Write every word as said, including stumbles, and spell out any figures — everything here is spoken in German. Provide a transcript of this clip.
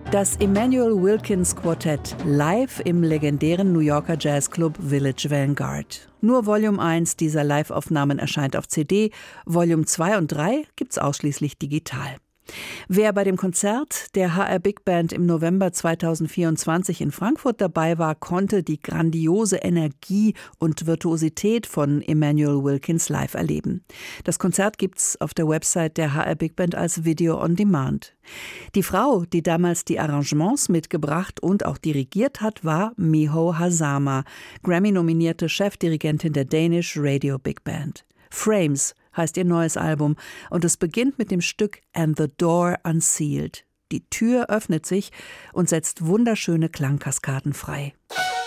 Das Emmanuel Wilkins Quartett live im legendären New Yorker Jazzclub Village Vanguard. Nur Volume eins dieser Live-Aufnahmen erscheint auf C D, Volume zwei und drei gibt's ausschließlich digital. Wer bei dem Konzert der H R Big Band im November zweitausendvierundzwanzig in Frankfurt dabei war, konnte die grandiose Energie und Virtuosität von Emmanuel Wilkins live erleben. Das Konzert gibt's auf der Website der H R Big Band als Video on Demand. Die Frau, die damals die Arrangements mitgebracht und auch dirigiert hat, war Miho Hazama, Grammy-nominierte Chefdirigentin der Danish Radio Big Band. Frames heißt ihr neues Album und es beginnt mit dem Stück And the Door Unsealed. Die Tür öffnet sich und setzt wunderschöne Klangkaskaden frei.